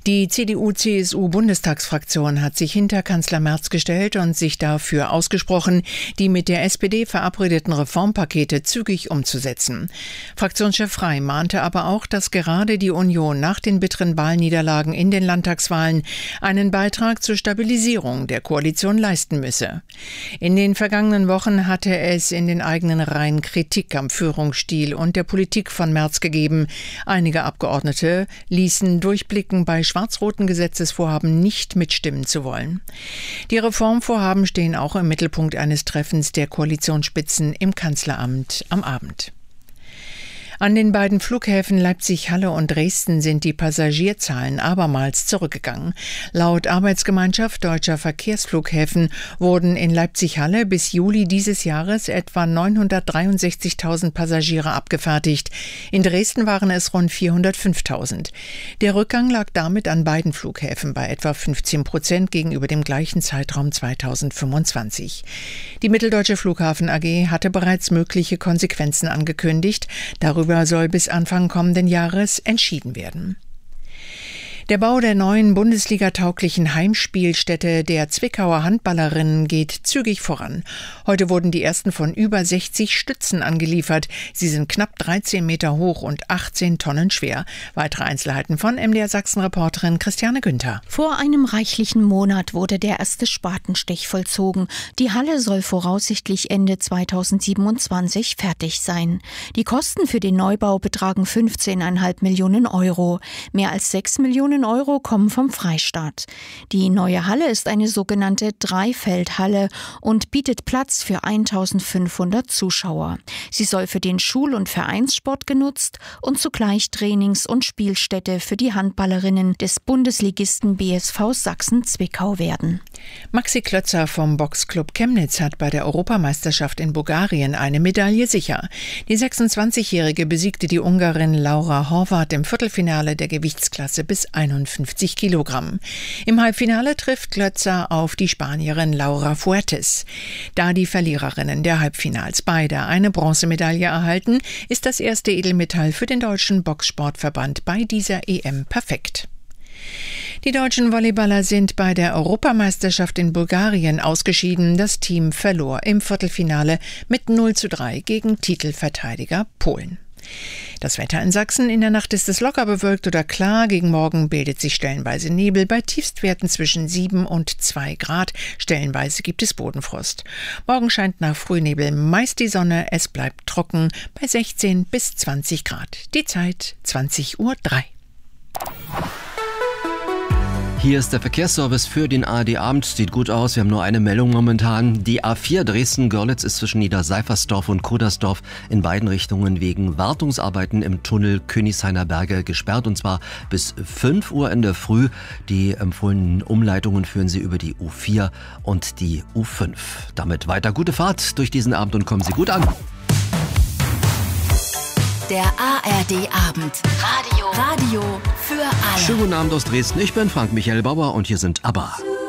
Die CDU-CSU-Bundestagsfraktion hat sich hinter Kanzler Merz gestellt und sich dafür ausgesprochen, die mit der SPD verabredeten Reformpakete zügig umzusetzen. Fraktionschef Frey mahnte aber auch, dass gerade die Union nach den bitteren Wahlniederlagen in den Landtagswahlen einen Beitrag zur Stabilisierung der Koalition leisten müsse. In den vergangenen Wochen hatte es in den eigenen Reihen Kritik am Führungsstil und der Politik von Merz gegeben. Einige Abgeordnete ließen durchblicken, bei schwarz-roten Gesetzesvorhaben nicht mitstimmen zu wollen. Die Reformvorhaben stehen auch im Mittelpunkt eines Treffens der Koalitionsspitzen im Kanzleramt am Abend. An den beiden Flughäfen Leipzig-Halle und Dresden sind die Passagierzahlen abermals zurückgegangen. Laut Arbeitsgemeinschaft Deutscher Verkehrsflughäfen wurden in Leipzig-Halle bis Juli dieses Jahres etwa 963.000 Passagiere abgefertigt. In Dresden waren es rund 405.000. Der Rückgang lag damit an beiden Flughäfen bei etwa 15% gegenüber dem gleichen Zeitraum 2025. Die Mitteldeutsche Flughafen AG hatte bereits mögliche Konsequenzen angekündigt. Darüber soll bis Anfang kommenden Jahres entschieden werden. Der Bau der neuen Bundesliga-tauglichen Heimspielstätte der Zwickauer Handballerinnen geht zügig voran. Heute wurden die ersten von über 60 Stützen angeliefert. Sie sind knapp 13 Meter hoch und 18 Tonnen schwer. Weitere Einzelheiten von MDR Sachsen-Reporterin Christiane Günther. Vor einem reichlichen Monat wurde der erste Spatenstich vollzogen. Die Halle soll voraussichtlich Ende 2027 fertig sein. Die Kosten für den Neubau betragen 15,5 Millionen Euro. Mehr als 6 Millionen Euro kommen vom Freistaat. Die neue Halle ist eine sogenannte Dreifeldhalle und bietet Platz für 1.500 Zuschauer. Sie soll für den Schul- und Vereinssport genutzt und zugleich Trainings- und Spielstätte für die Handballerinnen des Bundesligisten BSV Sachsen-Zwickau werden. Maxi Klötzer vom Boxclub Chemnitz hat bei der Europameisterschaft in Bulgarien eine Medaille sicher. Die 26-Jährige besiegte die Ungarin Laura Horvath im Viertelfinale der Gewichtsklasse bis 51 Kilogramm. Im Halbfinale trifft Klötzer auf die Spanierin Laura Fuertes. Da die Verliererinnen der Halbfinals beide eine Bronzemedaille erhalten, ist das erste Edelmetall für den Deutschen Boxsportverband bei dieser EM perfekt. Die deutschen Volleyballer sind bei der Europameisterschaft in Bulgarien ausgeschieden. Das Team verlor im Viertelfinale mit 0:3 gegen Titelverteidiger Polen. Das Wetter in Sachsen: in der Nacht ist es locker bewölkt oder klar. Gegen Morgen bildet sich stellenweise Nebel bei Tiefstwerten zwischen 7 und 2 Grad. Stellenweise gibt es Bodenfrost. Morgen scheint nach Frühnebel meist die Sonne. Es bleibt trocken bei 16 bis 20 Grad. Die Zeit 20:03 Uhr. Hier ist der Verkehrsservice für den ARD-Abend. Sieht gut aus, wir haben nur eine Meldung momentan. Die A4 Dresden-Görlitz ist zwischen Niederseifersdorf und Kudersdorf in beiden Richtungen wegen Wartungsarbeiten im Tunnel Königshainer Berge gesperrt. Und zwar bis 5 Uhr in der Früh. Die empfohlenen Umleitungen führen Sie über die U4 und die U5. Damit weiter gute Fahrt durch diesen Abend und kommen Sie gut an. Der ARD-Abend. Radio für alle. Schönen guten Abend aus Dresden. Ich bin Frank Michael Bauer und hier sind ABBA.